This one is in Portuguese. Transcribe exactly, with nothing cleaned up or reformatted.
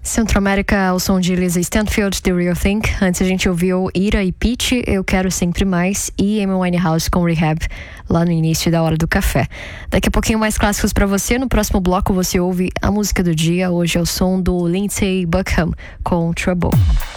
Centro América, o som de Lisa Stanfield, The Real Thing. Antes a gente ouviu Ira e Pitty, Eu Quero Sempre Mais, e Amy Winehouse com Rehab, lá no início da Hora do Café. Daqui a pouquinho mais clássicos pra você. No próximo bloco você ouve a música do dia. Hoje é o som do Lindsey Buckingham com Trouble.